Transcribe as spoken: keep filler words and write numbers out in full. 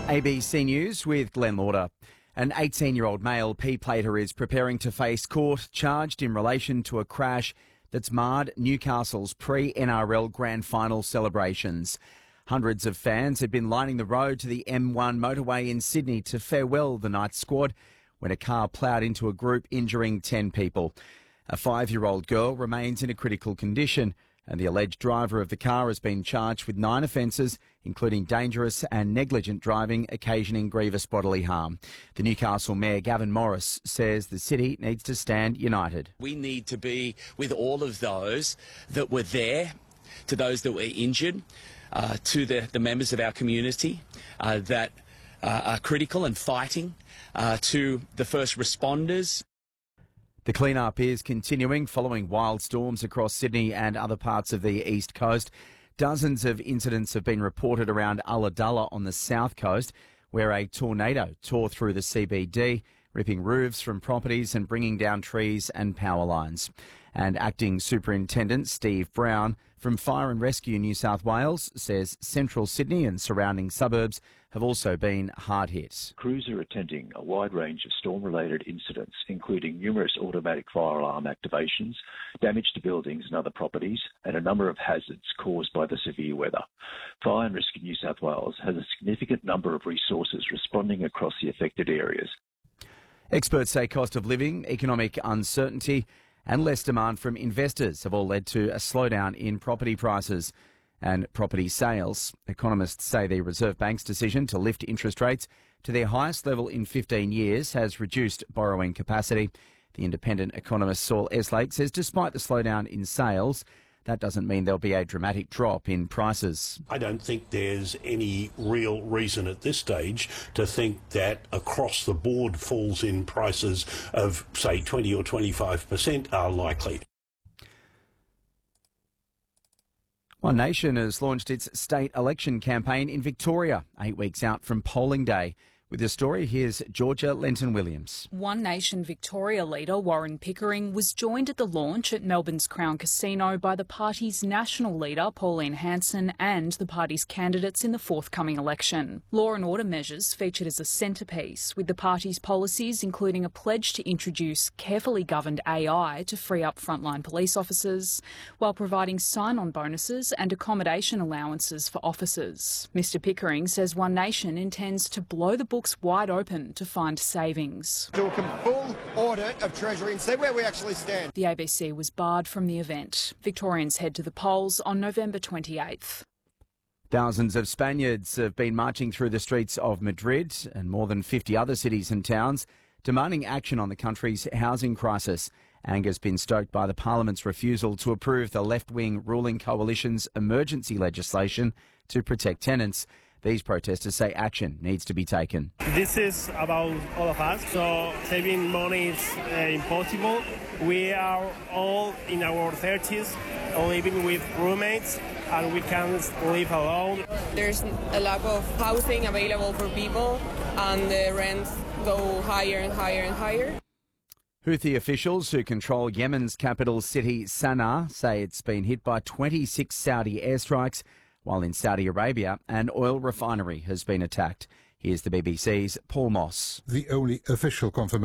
A B C News with Glenn Lauder. An eighteen-year-old male P-plater is preparing to face court, charged in relation to a crash that's marred Newcastle's pre-N R L Grand Final celebrations. Hundreds of fans had been lining the road to the M one motorway in Sydney to farewell the Knights squad when a car ploughed into a group, injuring ten people. A five-year-old girl remains in a critical condition, and the alleged driver of the car has been charged with nine offences, including dangerous and negligent driving occasioning grievous bodily harm. The Newcastle Mayor Gavin Morris says the city needs to stand united. We need to be with all of those that were there, to those that were injured, uh, to the, the members of our community uh, that uh, are critical and fighting, uh, to the first responders. The clean-up is continuing following wild storms across Sydney and other parts of the east coast. Dozens of incidents have been reported around Ulladulla on the south coast, where a tornado tore through the C B D, ripping roofs from properties and bringing down trees and power lines. And Acting Superintendent Steve Brown from Fire and Rescue New South Wales says central Sydney and surrounding suburbs have also been hard hit. Crews are attending a wide range of storm-related incidents, including numerous automatic fire alarm activations, damage to buildings and other properties, and a number of hazards caused by the severe weather. Fire and Rescue New South Wales has a significant number of resources responding across the affected areas. Experts say cost of living, economic uncertainty and less demand from investors have all led to a slowdown in property prices and property sales. Economists say the Reserve Bank's decision to lift interest rates to their highest level in fifteen years has reduced borrowing capacity. The independent economist Saul Eslake says despite the slowdown in sales, that doesn't mean there'll be a dramatic drop in prices. I don't think there's any real reason at this stage to think that across the board falls in prices of, say, twenty or twenty-five percent are likely. One Nation has launched its state election campaign in Victoria, eight weeks out from polling day. With the story, here's Georgia Lenton-Williams. One Nation Victoria leader Warren Pickering was joined at the launch at Melbourne's Crown Casino by the party's national leader Pauline Hanson and the party's candidates in the forthcoming election. Law and order measures featured as a centrepiece, with the party's policies including a pledge to introduce carefully governed A I to free up frontline police officers, while providing sign-on bonuses and accommodation allowances for officers. Mister Pickering says One Nation intends to blow the books wide open to find savings. Do a full audit of Treasury and see where we actually stand. The A B C was barred from the event. Victorians head to the polls on November twenty-eighth. Thousands of Spaniards have been marching through the streets of Madrid and more than fifty other cities and towns, demanding action on the country's housing crisis. Anger's been stoked by the Parliament's refusal to approve the left-wing ruling coalition's emergency legislation to protect tenants. These protesters say action needs to be taken. This is about all of us, so saving money is uh, impossible. We are all in our thirties, living with roommates, and we can't live alone. There's a lack of housing available for people, and the rents go higher and higher and higher. Houthi officials who control Yemen's capital city Sana'a say it's been hit by twenty-six Saudi airstrikes, while in Saudi Arabia, an oil refinery has been attacked. Here's the B B C's Paul Moss. The only official confirmation